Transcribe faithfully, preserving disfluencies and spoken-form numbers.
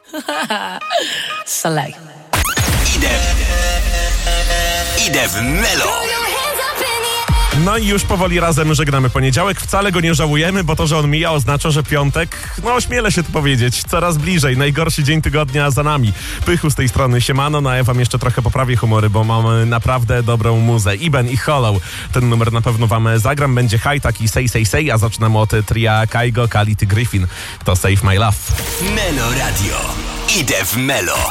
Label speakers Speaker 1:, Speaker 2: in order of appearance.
Speaker 1: Select.
Speaker 2: Idę, idę w Melo.
Speaker 3: No i już powoli razem żegnamy poniedziałek. Wcale go nie żałujemy, bo to, że on mija, oznacza, że piątek, no ośmielę się to powiedzieć, coraz bliżej. Najgorszy dzień tygodnia za nami. Pychu z tej strony, siemano, no a ja wam jeszcze trochę poprawię humory, bo mamy naprawdę dobrą muzę. Iben i Hollow. Ten numer na pewno wam zagram. Będzie high, taki say, say, say, a zaczynamy od tria Kaigo, Kality, Griffin. To Save My Love.
Speaker 2: Melo Radio. Idę w Melo.